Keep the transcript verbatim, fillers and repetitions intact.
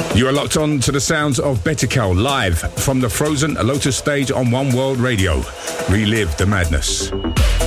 You are locked on to the sounds of Bettical live from the Frozen Lotus stage on One World Radio. Relive the madness.